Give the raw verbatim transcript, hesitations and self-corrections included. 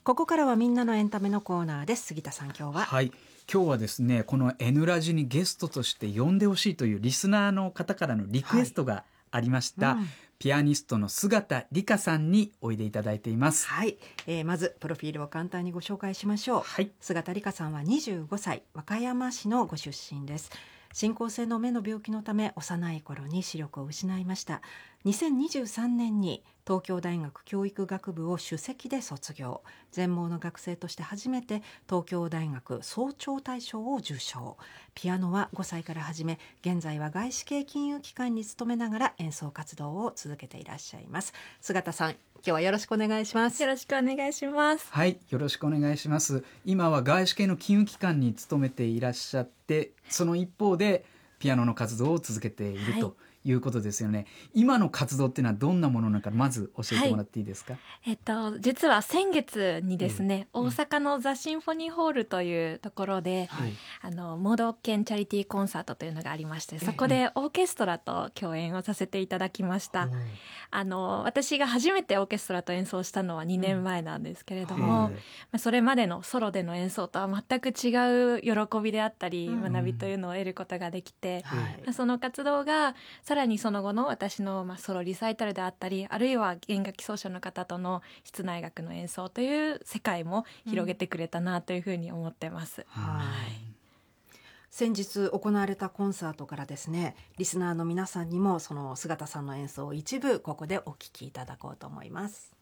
ここからはみんなのエンタメのコーナーです。杉田さん、今日ははい、今日はですね、この N ラジにゲストとして呼んでほしいというリスナーの方からのリクエストがありました、 はい、うん、 ピアニストの菅田理香さんにおいでいただいています。 はい、えー、まずプロフィールを簡単にご紹介しましょう。 はい、 菅田理香さんはにじゅうごさい、和歌山市のご出身です。進行性の目の病気のため幼い頃に視力を失いました。にせんにじゅうさんねんに東京大学教育学部を首席で卒業。全盲の学生として初めて東京大学早鳥大賞を受賞。ピアノはごさいから始め、現在は外資系金融機関に勤めながら演奏活動を続けていらっしゃいます。菅田さん、今日はよろしくお願いします。 よろしくお願いします。 はい、よろしくお願いします。今は外資系の金融機関に勤めていらっしゃって、その一方でピアノの活動を続けている、はい、ということですよね。今の活動っていうのはどんなものなのか、まず教えてもらっていいですか？ はい、えっと、実は先月にですね、 うん、 大阪のザ・シンフォニーホールというところで、はい、あの盲導犬チャリティーコンサートというのがありまして、そこでオーケストラと共演をさせていただきました。うん、あの私が初めてオーケストラと演奏したのはにねんまえなんですけれども、うん、それまでのソロでの演奏とは全く違う喜びであったり、うん、学びというのを得ることができて、うん、その活動がさらにその後の私のまあソロリサイタルであったり、あるいは弦楽器奏者の方との室内楽の演奏という世界も広げてくれたなというふうに思ってます。 うん、はい、先日行われたコンサートからですね、リスナーの皆さんにもその菅田さんの演奏を一部ここでお聞きいただこうと思います。